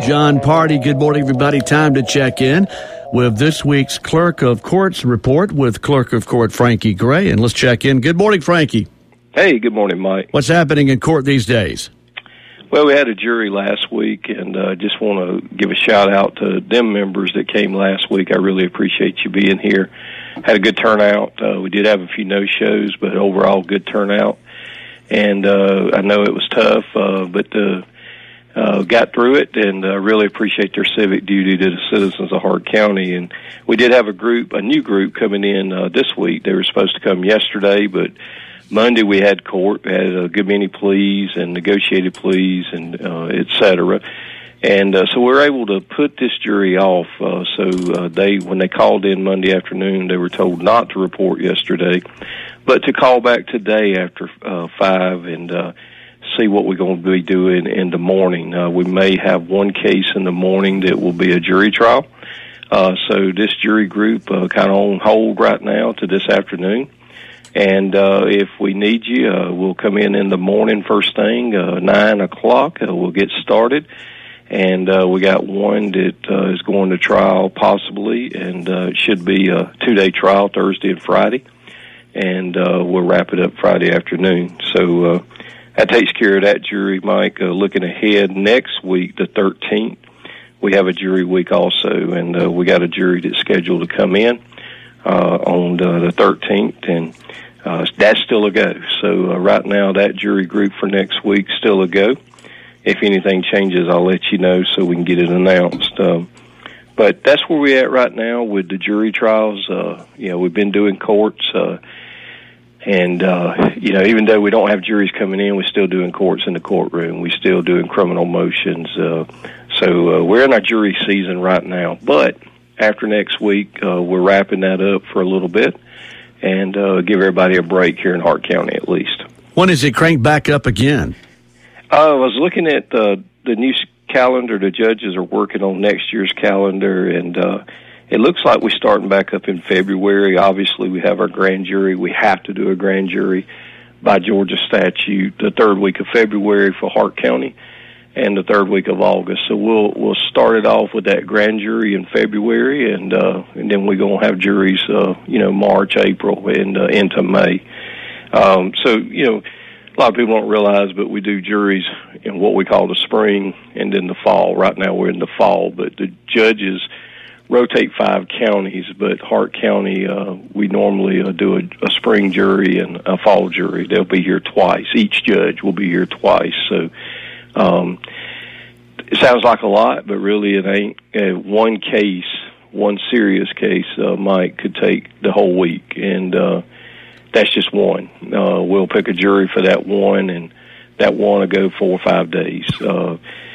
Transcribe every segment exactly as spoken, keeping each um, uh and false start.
John Party. Good morning, everybody. Time to check in with this week's Clerk of Courts report with Clerk of Court Frankie Gray. And let's check in. Good morning, Frankie. Hey, good morning, Mike. What's happening in court these days? Well, we had a jury last week, and I uh, just want to give a shout-out to them members that came last week. I really appreciate you being here. Had a good turnout. Uh, we did have a few no-shows, but overall good turnout. And uh, I know it was tough, uh, but uh, uh, got through it, and uh, really appreciate their civic duty to the citizens of Hart County. And we did have a group, a new group coming in uh, this week. They were supposed to come yesterday, but Monday we had court. We had a good many pleas and negotiated pleas and uh, et cetera. And uh, so we were able to put this jury off. Uh, so uh, they, when they called in Monday afternoon, they were told not to report yesterday, but to call back today after uh, five and uh, see what we're going to be doing in the morning. Uh, we may have one case in the morning that will be a jury trial. Uh, so this jury group uh, kind of on hold right now to this afternoon. And uh, if we need you, uh, we'll come in in the morning first thing, uh, nine o'clock. Uh, we'll get started. And uh, we got one that uh, is going to trial possibly, and uh, it should be a two-day trial, Thursday and Friday. And uh, we'll wrap it up Friday afternoon. So uh, that takes care of that jury, Mike. Uh, looking ahead, next week, the thirteenth, we have a jury week also, and uh, we got a jury that's scheduled to come in uh, on the, the thirteenth, and uh, that's still a go. So uh, right now, that jury group for next week still a go. If anything changes, I'll let you know so we can get it announced. Um, but that's where we're at right now with the jury trials. Uh, you know, we've been doing courts, uh, and, uh, you know, even though we don't have juries coming in, we're still doing courts in the courtroom. We're still doing criminal motions. Uh, so uh, we're in our jury season right now. But after next week, uh, we're wrapping that up for a little bit and uh, give everybody a break here in Hart County at least. When does it crank back up again? Uh, I was looking at uh, the new calendar. The judges are working on next year's calendar, and uh, it looks like we're starting back up in February. Obviously, we have our grand jury. We have to do a grand jury by Georgia statute the third week of February for Hart County and the third week of August. So we'll we'll start it off with that grand jury in February, and uh, and then we're going to have juries, uh, you know, March, April, and uh, into May. Um, so, you know, a lot of people don't realize, but we do juries in what we call the spring and then the fall. Right now we're in the fall, but the judges rotate five counties, but Hart County, uh, we normally uh, do a, a spring jury and a fall jury. They'll be here twice. Each judge will be here twice. So um, it sounds like a lot, but really it ain't. Uh, one case, one serious case, uh, Mike, could take the whole week, and uh that's just one. Uh, we'll pick a jury for that one, and that one will go four or five days. Uh,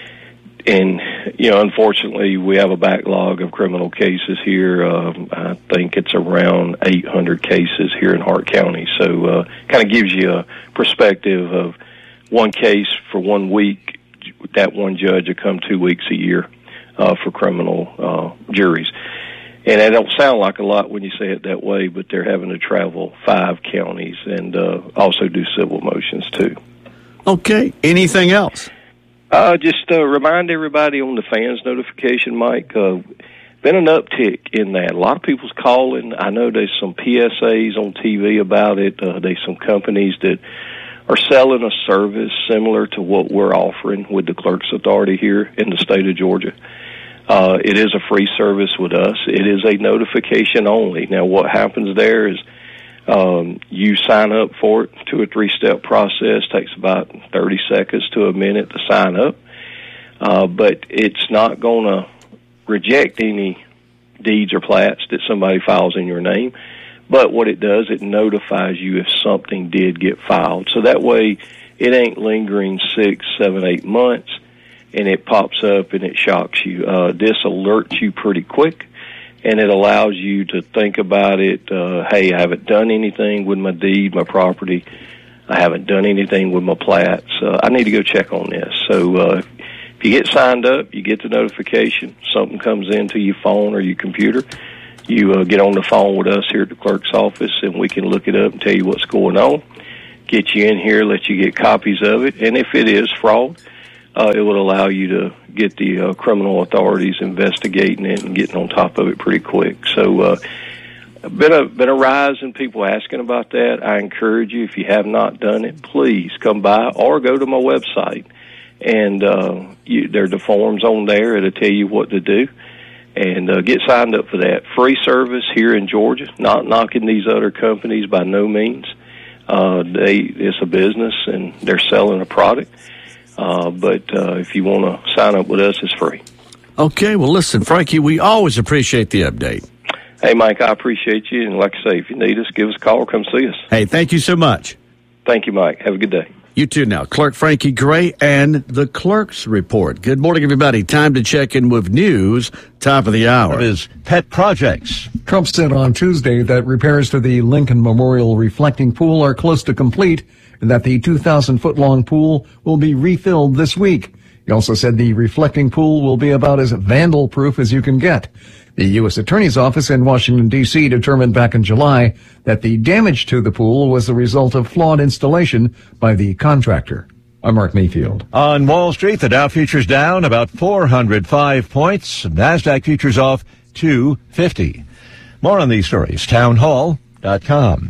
and, you know, unfortunately, we have a backlog of criminal cases here. Um, I think it's around eight hundred cases here in Hart County. So uh, kind of gives you a perspective of one case for one week. That one judge will come two weeks a year uh, for criminal uh, juries. And it don't sound like a lot when you say it that way, but they're having to travel five counties and uh, also do civil motions, too. Okay. Anything else? Uh, just uh, remind everybody on the fans notification, Mike, uh, been an uptick in that. A lot of people's calling. I know there's some P S As on T V about it. Uh, there's some companies that are selling a service similar to what we're offering with the Clerk's Authority here in the state of Georgia. Uh, it is a free service with us. It is a notification only. Now, what happens there is um, you sign up for it, two or three-step process, takes about thirty seconds to a minute to sign up. Uh, but it's not going to reject any deeds or plats that somebody files in your name. But what it does, it notifies you if something did get filed. So that way it ain't lingering six, seven, eight months. And it pops up and it shocks you. Uh, this alerts you pretty quick, and it allows you to think about it. Uh, hey, I haven't done anything with my deed, my property. I haven't done anything with my plats. Uh, I need to go check on this. So uh, if you get signed up, you get the notification. Something comes into your phone or your computer. You uh, get on the phone with us here at the clerk's office, and we can look it up and tell you what's going on, get you in here, let you get copies of it. And if it is fraud, uh, it would allow you to get the uh, criminal authorities investigating it and getting on top of it pretty quick. So, uh, been a been a rise in people asking about that. I encourage you, if you have not done it, please come by or go to my website, and uh, you, there are the forms on there. It'll tell you what to do, and uh, get signed up for that. Free service here in Georgia. Not knocking these other companies by no means. Uh, they it's a business and they're selling a product. Uh, but uh, if you want to sign up with us, it's free. Okay, well, listen, Frankie, we always appreciate the update. Hey, Mike, I appreciate you. And like I say, if you need us, give us a call or come see us. Hey, thank you so much. Thank you, Mike. Have a good day. You too now. Clerk Frankie Gray and the Clerk's Report. Good morning, everybody. Time to check in with news. Top of the hour. It is pet projects. Trump said on Tuesday that repairs to the Lincoln Memorial reflecting pool are close to complete and that the two thousand foot long pool will be refilled this week. He also said the reflecting pool will be about as vandal-proof as you can get. The U S Attorney's Office in Washington, D C determined back in July that the damage to the pool was the result of flawed installation by the contractor. I'm Mark Mayfield. On Wall Street, the Dow futures down about four hundred five points. NASDAQ futures off two fifty. More on these stories, town hall dot com.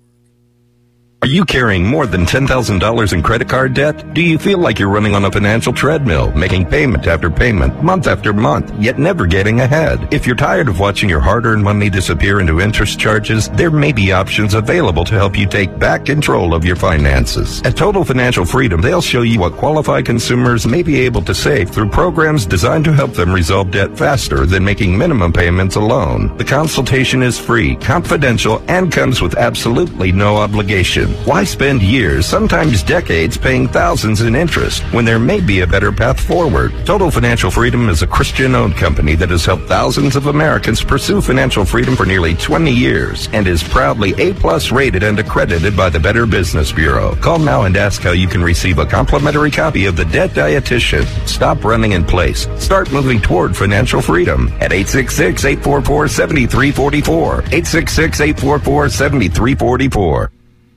Are you carrying more than ten thousand dollars in credit card debt? Do you feel like you're running on a financial treadmill, making payment after payment, month after month, yet never getting ahead? If you're tired of watching your hard-earned money disappear into interest charges, there may be options available to help you take back control of your finances. At Total Financial Freedom, they'll show you what qualified consumers may be able to save through programs designed to help them resolve debt faster than making minimum payments alone. The consultation is free, confidential, and comes with absolutely no obligation. Why spend years, sometimes decades, paying thousands in interest when there may be a better path forward? Total Financial Freedom is a Christian-owned company that has helped thousands of Americans pursue financial freedom for nearly twenty years and is proudly A-plus rated and accredited by the Better Business Bureau. Call now and ask how you can receive a complimentary copy of The Debt Dietitian. Stop running in place. Start moving toward financial freedom at eight six six, eight four four, seven three four four, eight six six, eight four four, seven three four four.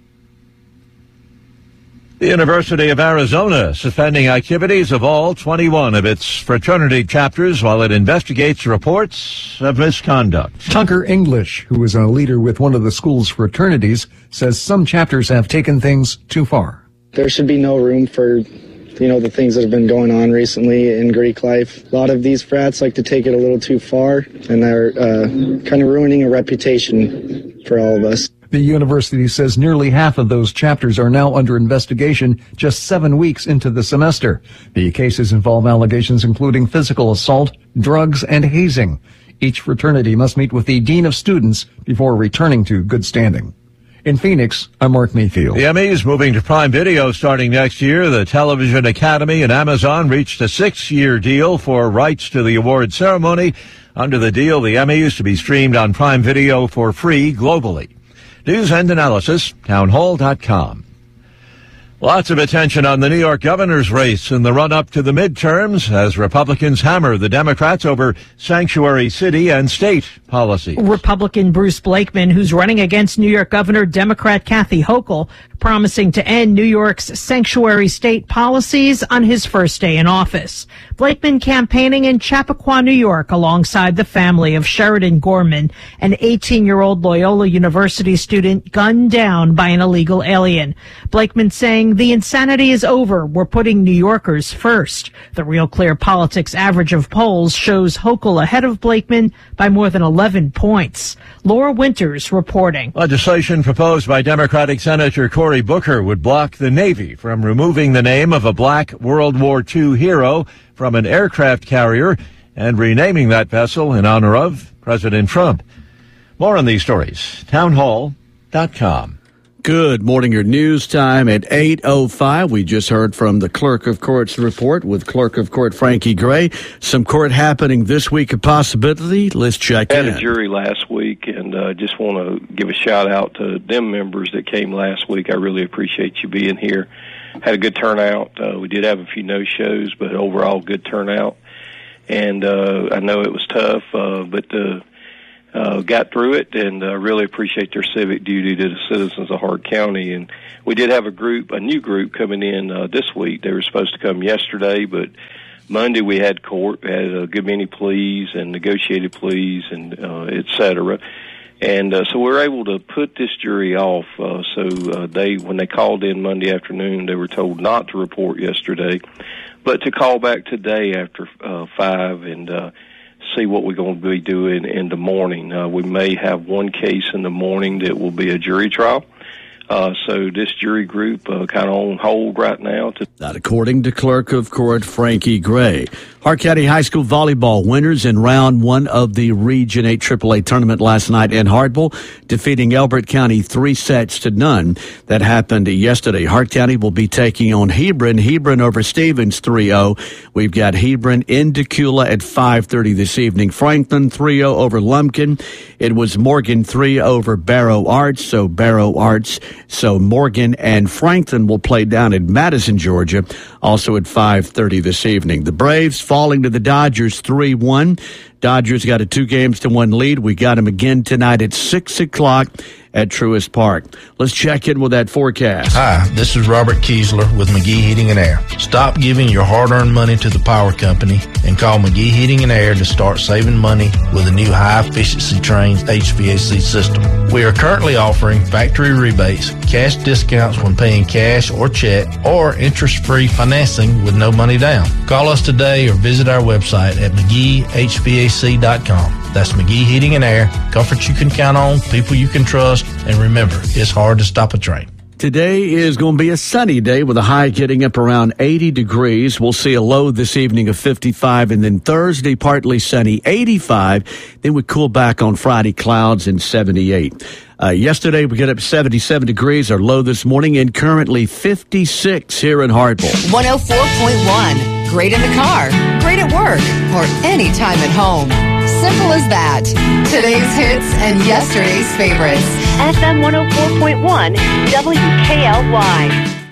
The University of Arizona suspending activities of all twenty-one of its fraternity chapters while it investigates reports of misconduct. Tucker English, who is a leader with one of the school's fraternities, says some chapters have taken things too far. There should be no room for, you know, the things that have been going on recently in Greek life. A lot of these frats like to take it a little too far, and they're uh, kind of ruining a reputation for all of us. The university says nearly half of those chapters are now under investigation just seven weeks into the semester. The cases involve allegations including physical assault, drugs, and hazing. Each fraternity must meet with the dean of students before returning to good standing. In Phoenix, I'm Mark Mayfield. The Emmys moving to Prime Video starting next year. The Television Academy and Amazon reached a six-year deal for rights to the award ceremony. Under the deal, the Emmys to be streamed on Prime Video for free globally. News and analysis, town hall dot com. Lots of attention on the New York governor's race in the run-up to the midterms as Republicans hammer the Democrats over sanctuary city and state policies. Republican Bruce Blakeman, who's running against New York Governor Democrat Kathy Hochul, promising to end New York's sanctuary state policies on his first day in office. Blakeman campaigning in Chappaqua, New York, alongside the family of Sheridan Gorman, an eighteen-year-old Loyola University student gunned down by an illegal alien. Blakeman saying, "The insanity is over. We're putting New Yorkers first." The Real Clear Politics average of polls shows Hochul ahead of Blakeman by more than eleven points. Laura Winters reporting. Legislation proposed by Democratic Senator Cory Booker would block the Navy from removing the name of a black World War Two hero from an aircraft carrier and renaming that vessel in honor of President Trump. More on these stories, town hall dot com. Good morning. Your news time at eight oh five. We just heard from the Clerk of Court's report with Clerk of Court Frankie Gray. Some court happening this week, a possibility. Let's check in. I had a jury last week, and I uh, just want to give a shout-out to them members that came last week. I really appreciate you being here. Had a good turnout. Uh, we did have a few no-shows, but overall good turnout. And uh, I know it was tough, uh, but the uh, got through it, and uh, really appreciate their civic duty to the citizens of Hart County. And we did have a group, a new group coming in uh, this week. They were supposed to come yesterday, but Monday we had court, we had a good many pleas and negotiated pleas and uh, et cetera. And uh, so we were able to put this jury off. Uh, so uh, they, when they called in Monday afternoon, they were told not to report yesterday, but to call back today after uh, five and uh, see what we're going to be doing in the morning. Uh, we may have one case in the morning that will be a jury trial. Uh, so this jury group uh, kind of on hold right now. To- That according to Clerk of Court Frankie Gray. Hart County High School volleyball winners in round one of the Region eight triple A tournament last night in Hartwell, defeating Elbert County three sets to none. That happened yesterday. Hart County will be taking on Hebron. Hebron over Stevens three oh. We've got Hebron in Decula at five thirty this evening. Franklin three oh over Lumpkin. It was Morgan three over Barrow Arts. So Barrow Arts, so Morgan and Franklin will play down in Madison, Georgia, also at five thirty this evening. The Braves falling to the Dodgers three one. Dodgers got a two games to one lead. We got them again tonight at six o'clock at Truist Park. Let's check in with that forecast. Hi, this is Robert Kiesler with McGee Heating and Air. Stop giving your hard-earned money to the power company and call McGee Heating and Air to start saving money with a new high-efficiency trained H V A C system. We are currently offering factory rebates, cash discounts when paying cash or check, or interest-free financing with no money down. Call us today or visit our website at McGee H V A C dot com. That's McGee Heating and Air. Comfort you can count on, people you can trust, and remember, it's hard to stop a train. Today is going to be a sunny day with a high getting up around eighty degrees. We'll see a low this evening of fifty-five, and then Thursday partly sunny, eighty-five. Then we cool back on Friday, clouds and seventy-eight. Uh, yesterday we get up seventy-seven degrees, our low this morning, and currently fifty-six here in Hartwell. one oh four point one. Great in the car, great at work, or anytime at home. Simple as that. Today's hits and yesterday's favorites. F M one oh four point one W K L Y.